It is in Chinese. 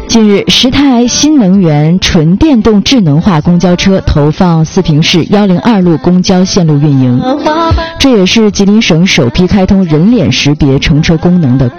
近日，10台新能源纯电动智能化公交车投放四平市102路公交线路运营，这也是吉林省首批开通人脸识别乘车功能的